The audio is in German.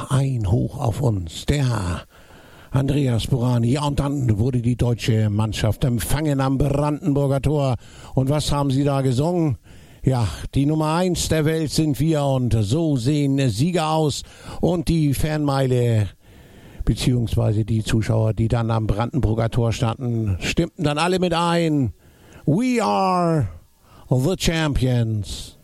ein Hoch auf uns, der Andreas Burani. Ja, und dann wurde die deutsche Mannschaft empfangen am Brandenburger Tor. Und was haben sie da gesungen? Ja, die Nummer 1 der Welt sind wir und so sehen Sieger aus. Und die Fanmeile beziehungsweise die Zuschauer, die dann am Brandenburger Tor standen, stimmten dann alle mit ein. We are the champions.